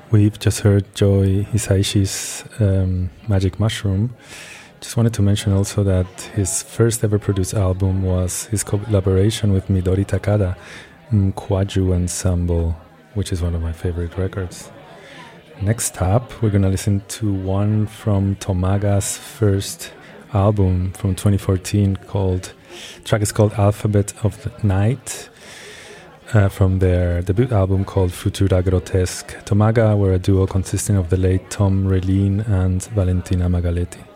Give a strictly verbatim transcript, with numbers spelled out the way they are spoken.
We've just heard Joy Hisaishi's um, Magic Mushroom. Just wanted to mention also that his first ever produced album was his collaboration with Midori Takada, Mkwaju Ensemble, which is one of my favorite records. Next up, we're going to listen to one from Tomaga's first album from twenty fourteen called, the track is called Alphabet of the Night. Uh, from their debut album called Futura Grotesque. Tomaga were a duo consisting of the late Tom Relin and Valentina Magaletti.